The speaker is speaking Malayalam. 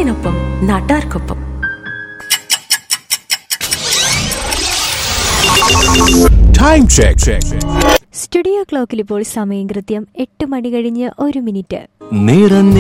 നാടിനൊപ്പം നാട്ടാർക്കൊപ്പം. Time check. സ്റ്റുഡിയോ ക്ലോക്കിൽ ഇപ്പോൾ സമയം കൃത്യം 8 മണി കഴിഞ്ഞ് 1 മിനിറ്റ്.